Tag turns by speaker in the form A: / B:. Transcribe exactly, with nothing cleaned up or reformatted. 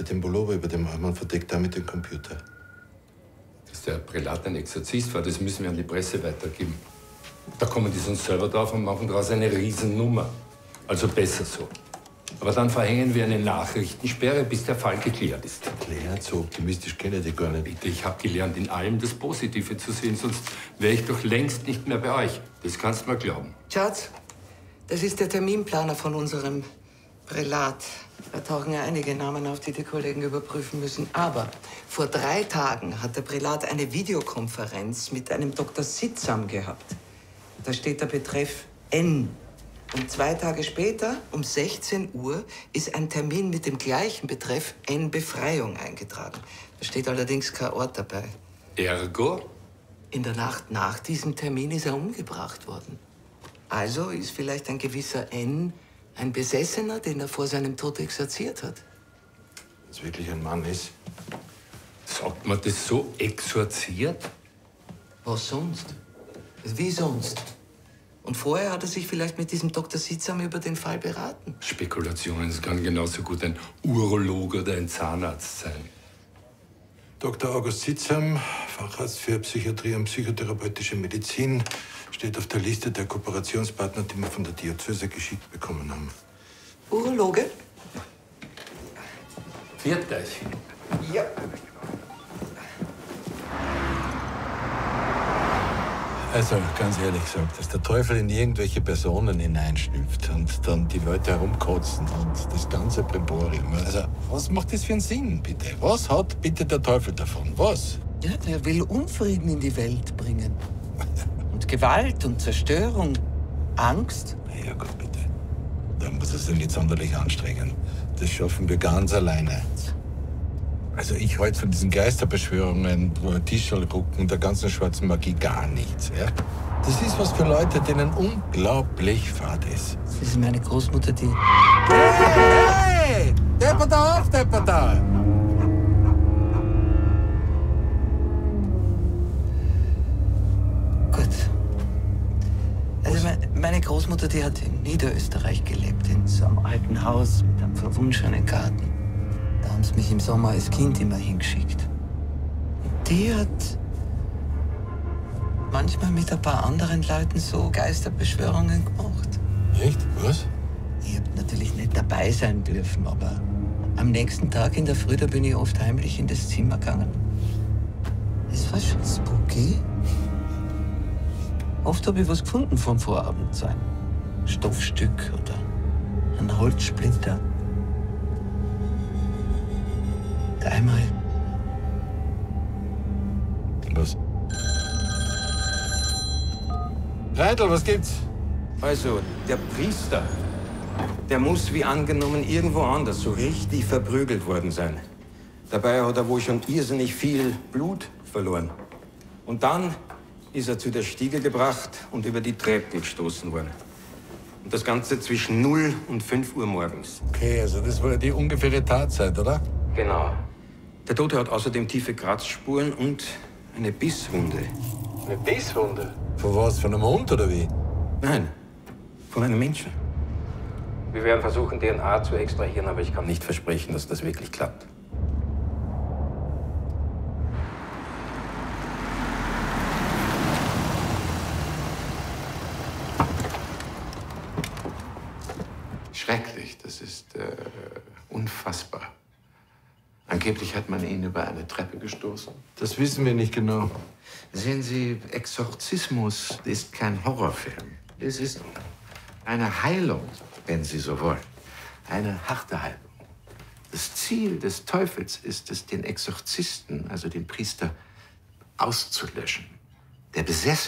A: den Pullover über dem Arm und verdeckt damit den Computer.
B: Dass der Prälat ein Exorzist war, das müssen wir an die Presse weitergeben. Da kommen die sonst selber drauf und machen daraus eine Riesennummer. Also besser so. Aber dann verhängen wir eine Nachrichtensperre, bis der Fall geklärt ist.
A: Geklärt? So optimistisch kenne ich dich gar nicht.
B: Bitte, ich habe gelernt, in allem das Positive zu sehen, sonst wäre ich doch längst nicht mehr bei euch. Das kannst du mir glauben.
C: Schatz, das ist der Terminplaner von unserem Prälat. Da tauchen ja einige Namen auf, die die Kollegen überprüfen müssen. Aber vor drei Tagen hat der Prälat eine Videokonferenz mit einem Doktor Sitzam gehabt. Da steht der Betreff N. Und zwei Tage später, um sechzehn Uhr, ist ein Termin mit dem gleichen Betreff N Befreiung eingetragen. Da steht allerdings kein Ort dabei.
B: Ergo?
C: In der Nacht nach diesem Termin ist er umgebracht worden. Also ist vielleicht ein gewisser N ein Besessener, den er vor seinem Tod exorziert hat.
A: Wenn es wirklich ein Mann ist.
B: Sagt man das so exorziert?
C: Was sonst? Wie sonst? Und vorher hat er sich vielleicht mit diesem Doktor Sitzam über den Fall beraten.
B: Spekulationen, es kann genauso gut ein Urologe oder ein Zahnarzt sein.
A: Doktor August Sitzam, Facharzt für Psychiatrie und psychotherapeutische Medizin, steht auf der Liste der Kooperationspartner, die wir von der Diözese geschickt bekommen haben.
C: Urologe?
B: Viert euch.
C: Ja.
A: Also, ganz ehrlich gesagt, dass der Teufel in irgendwelche Personen hineinschlüpft und dann die Leute herumkotzen und das ganze Brimborium. Also, was macht das für einen Sinn, bitte? Was hat bitte der Teufel davon? Was?
C: Ja, der will Unfrieden in die Welt bringen. Und Gewalt und Zerstörung. Angst.
A: Ja gut, bitte. Da muss es sich nicht sonderlich anstrengen. Das schaffen wir ganz alleine. Also ich halte von diesen Geisterbeschwörungen, Tischlergucken und der ganzen schwarzen Magie gar nichts. Ja? Das ist was für Leute, denen unglaublich fad ist.
C: Das ist meine Großmutter, die...
A: Hey! Depper da auf, Depper da!
C: Gut. Also me- meine Großmutter, die hat in Niederösterreich gelebt, in so einem alten Haus mit einem verwunschenen Garten. Da haben sie mich im Sommer als Kind immer hingeschickt. Und die hat manchmal mit ein paar anderen Leuten so Geisterbeschwörungen gemacht.
A: Echt? Was?
C: Ich hab natürlich nicht dabei sein dürfen, aber am nächsten Tag in der Früh, da bin ich oft heimlich in das Zimmer gegangen. Es war schon spooky. Oft habe ich was gefunden vom Vorabend, so ein Stoffstück oder ein Holzsplitter. Einmal.
A: Was? Reidl, was gibt's?
D: Also, der Priester, der muss wie angenommen irgendwo anders so richtig verprügelt worden sein. Dabei hat er wohl schon irrsinnig viel Blut verloren. Und dann ist er zu der Stiege gebracht und über die Treppe gestoßen worden. Und das Ganze zwischen null und fünf Uhr morgens.
A: Okay, also das war ja die ungefähre Tatzeit, oder?
D: Genau. Der Tote hat außerdem tiefe Kratzspuren und eine Bisswunde.
A: Eine Bisswunde? Von was? Von einem Hund oder wie?
D: Nein, von einem Menschen. Wir werden versuchen, D N A zu extrahieren, aber ich kann nicht versprechen, dass das wirklich klappt.
E: Schrecklich, das ist äh, unfassbar. Angeblich hat man ihn über eine Treppe gestoßen.
A: Das wissen wir nicht genau.
E: Sehen Sie, Exorzismus ist kein Horrorfilm. Es ist eine Heilung, wenn Sie so wollen. Eine harte Heilung. Das Ziel des Teufels ist es, den Exorzisten, also den Priester, auszulöschen. Der Besessene